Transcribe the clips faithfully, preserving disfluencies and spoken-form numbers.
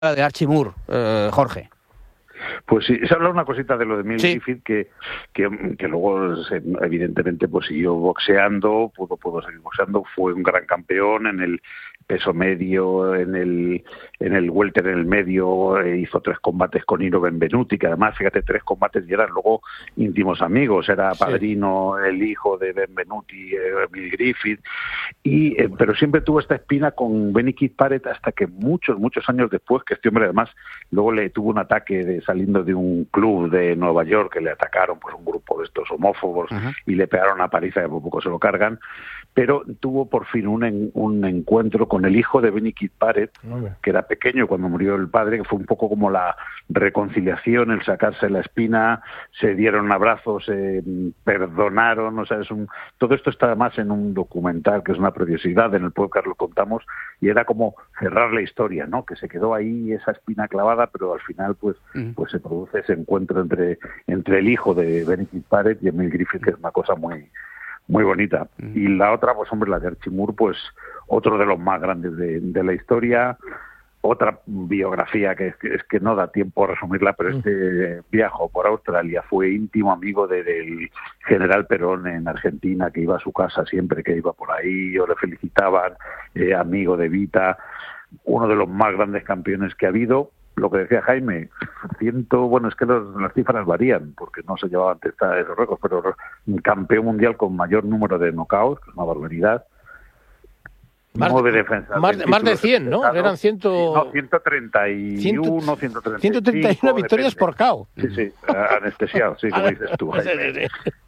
de Archie Moore, eh, Jorge. Pues sí, se habla una cosita de lo de Mel Sí. Griffith que, que, que luego se, evidentemente pues siguió boxeando, pudo, pudo seguir boxeando, fue un gran campeón en el peso medio, en el en el welter en el medio, eh, hizo tres combates con Ino Benvenuti, que además, fíjate, tres combates y eran luego íntimos amigos, era padrino, sí. El hijo de Benvenuti, eh, Mel Griffith, y, eh, pero siempre tuvo esta espina con Benny Keith Parrott hasta que muchos, muchos años después, que este hombre además luego le tuvo un ataque de saliendo de un club de Nueva York, que le atacaron pues un grupo de estos homófobos, uh-huh. y le pegaron una paliza que por poco se lo cargan, pero tuvo por fin un, en, un encuentro con el hijo de Benny Keith Parrott, uh-huh. que era pequeño cuando murió el padre, que fue un poco como la reconciliación, el sacarse la espina, se dieron abrazos, se perdonaron, o sea, es un, todo esto está además en un documental que es una preciosidad, en el podcast lo contamos, y era como cerrar la historia, ¿no? Que se quedó ahí esa espina clavada, pero al final pues, uh-huh. pues se produce ese encuentro entre, entre el hijo de Benny Keith Parrott y Mel Griffith, que es una cosa muy muy bonita. Uh-huh. Y la otra, pues hombre, la de Archie Moore, pues otro de los más grandes de, de la historia, otra biografía que es, que es que no da tiempo a resumirla, pero uh-huh. este viajó por Australia, fue íntimo amigo de, del general Perón en Argentina, que iba a su casa siempre que iba por ahí, o le felicitaban, eh, amigo de Vita, uno de los más grandes campeones que ha habido. Lo que decía Jaime, ciento, bueno, es que los, las cifras varían, porque no se llevaban antes esos récords, pero campeón mundial con mayor número de knockouts, que es una barbaridad. Más, Nueve defensas. Más, de, más de cien, ¿no? Eran ciento... No, ciento treinta y uno, ciento treinta y cinco. ciento treinta y uno victorias por K O. Sí, sí, anestesiado, sí, como dices tú, Jaime.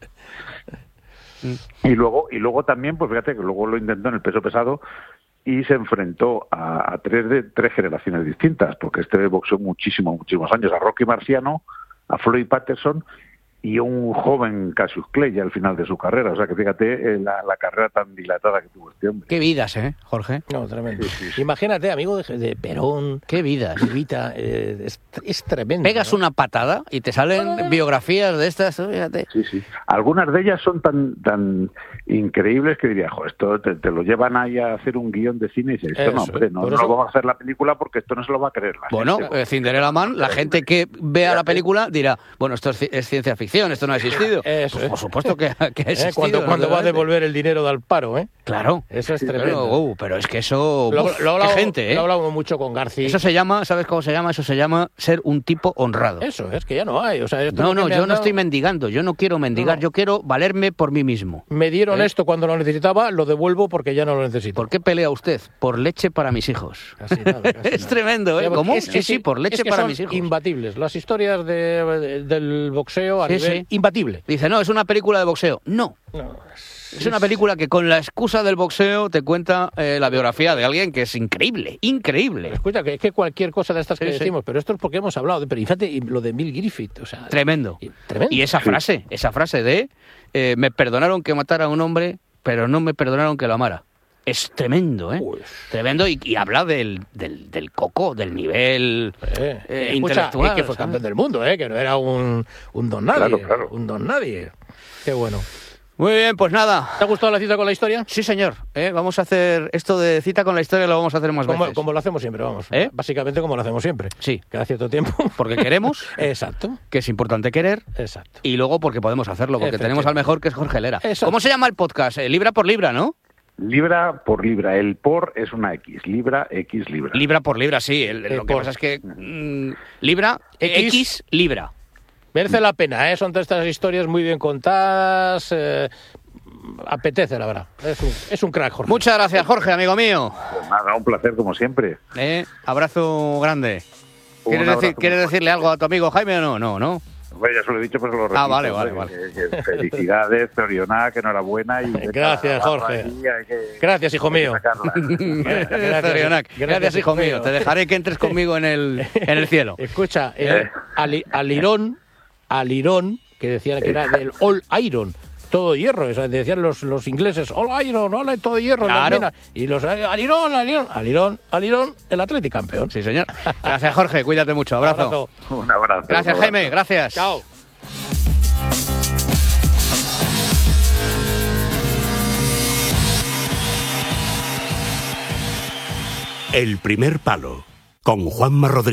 Y luego, y luego también, pues fíjate que luego lo intentó en el peso pesado, y se enfrentó a, a tres de tres generaciones distintas, porque este boxeó muchísimos, muchísimos años, a Rocky Marciano, a Floyd Patterson y un joven Cassius Clay ya al final de su carrera. O sea que fíjate eh, la, la carrera tan dilatada que tuvo este hombre. Qué vidas, ¿eh, Jorge? No, tremendo. Sí, sí, sí. Imagínate, amigo de, de Perón. Qué vidas. Vita, eh, es, es tremendo. Pegas ¿no? una patada y te salen ah. biografías de estas, fíjate. Sí, sí. Algunas de ellas son tan tan increíbles que diría, jo, esto te, te lo llevan ahí a hacer un guión de cine y dices, esto eso, no, hombre, no, no eso... vamos a hacer la película porque esto no se lo va a creer la bueno, gente. eh, Cinderella Man, la gente que vea la película dirá, bueno, esto es, es ciencia ficción, esto no ha existido. Eso, pues, por supuesto que, que ha existido. Eh, cuando cuando va a devolver el dinero de Alparo, ¿eh? Claro. Eso es sí, tremendo. Pero, uh, pero es que eso... Lo, uf, lo hablado, qué gente, ¿eh? Lo hablamos mucho con García. Eso se llama, ¿sabes cómo se llama? Eso se llama ser un tipo honrado. Eso, es que ya no hay. O sea, esto no, no, yo dado... no estoy mendigando. Yo no quiero mendigar. No, no. Yo quiero valerme por mí mismo. Me dieron ¿Eh? esto cuando lo necesitaba, lo devuelvo porque ya no lo necesito. ¿Por qué pelea usted? Por leche para mis hijos. Casi nada, casi es nada. tremendo, ¿eh? ¿Cómo? Es, sí, es, sí, por leche es que para son mis hijos. Imbatibles. Las historias de, de, del boxeo a sí, nivel sí. imbatible. Dice, no, es una película de boxeo. No. No. Es una película que con la excusa del boxeo te cuenta eh, la biografía de alguien que es increíble, increíble. Pero escucha, que es que cualquier cosa de estas sí, que sí. decimos, pero esto es porque hemos hablado, de, pero fíjate, y lo de Mel Griffith, o sea... Tremendo. Y, tremendo. Y esa frase, esa frase de, eh, me perdonaron que matara a un hombre, pero no me perdonaron que lo amara. Es tremendo, ¿eh? Uy. Tremendo, y, y habla del, del, del coco, del nivel eh, eh, escucha, intelectual. Y que fue campeón del mundo, ¿eh? Que no era un, un don nadie. Claro, claro. Un don nadie. Qué bueno. Muy bien, pues nada. ¿Te ha gustado la cita con la historia? Sí, señor. ¿Eh? Vamos a hacer esto de cita con la historia, lo vamos a hacer más como, veces. Como lo hacemos siempre, vamos. ¿Eh? Básicamente como lo hacemos siempre. Sí. Cada cierto tiempo. Porque queremos. Exacto. Que es importante querer. Exacto. Y luego porque podemos hacerlo, porque tenemos al mejor, que es Jorge Lera. Exacto. ¿Cómo se llama el podcast? Eh, libra por libra, ¿no? Libra por libra. El por es una X. Libra, X, libra. Libra por libra, sí. El, el lo que por. pasa es que... Mmm, libra, X, X, libra. Merece la pena, ¿eh? Son todas estas historias muy bien contadas... Eh... apetece, la verdad. Es un, es un crack, Jorge. Muchas gracias, Jorge, amigo mío. Pues nada, un placer como siempre. Eh, abrazo grande. ¿Quieres, decir, ¿quieres decirle algo a tu amigo Jaime o no? No, ¿no? Bueno, ya se lo he dicho, pero lo repito. Ah, vale, vale, vale. Que, que felicidades, Zorionak, enhorabuena. Y gracias, Jorge. Que, gracias, hijo mío. Gracias, Zorionak. Gracias, hijo mío. Te dejaré que entres conmigo en el, en el cielo. Escucha, eh, al, al Irón, al Irón, que decían que era del All Iron, todo hierro, o sea, decían los, los ingleses, all iron, all todo hierro, claro. Y los alirón, alirón, alirón, alirón, el Atleti campeón. Sí, señor. Gracias, Jorge, cuídate mucho, abrazo. abrazo. Un abrazo. Gracias, un abrazo. Jaime, gracias. Chao. El primer palo. con Juanma Rodríguez.